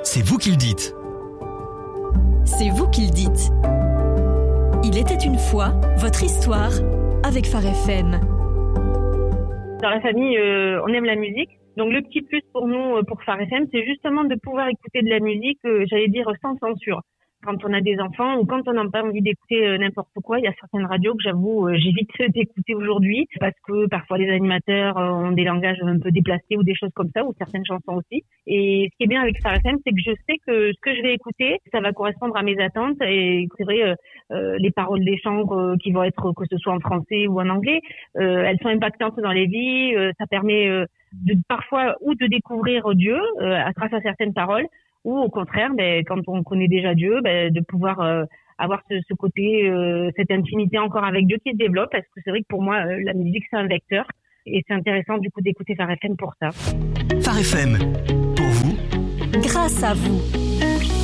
c'est vous qui le dites. C'est vous qui le dites. Il était une fois votre histoire avec Phare FM. Dans la famille, on aime la musique. Donc le petit plus pour nous, pour Phare FM, c'est justement de pouvoir écouter de la musique, j'allais dire sans censure. Quand on a des enfants ou quand on n'a pas envie d'écouter n'importe quoi, il y a certaines radios que j'avoue j'évite d'écouter aujourd'hui parce que parfois les animateurs ont des langages un peu déplacés ou des choses comme ça, ou certaines chansons aussi. Et ce qui est bien avec Phare FM, c'est que je sais que ce que je vais écouter, ça va correspondre à mes attentes. Et c'est vrai, les paroles des chants qui vont être, que ce soit en français ou en anglais, elles sont impactantes dans les vies. Ça permet de parfois ou de découvrir Dieu grâce à certaines paroles, ou au contraire, quand on connaît déjà Dieu, de pouvoir avoir ce côté, cette intimité encore avec Dieu qui se développe, parce que c'est vrai que pour moi, la musique, c'est un vecteur, et c'est intéressant du coup d'écouter Phare FM pour ça. Phare FM, pour vous, grâce à vous.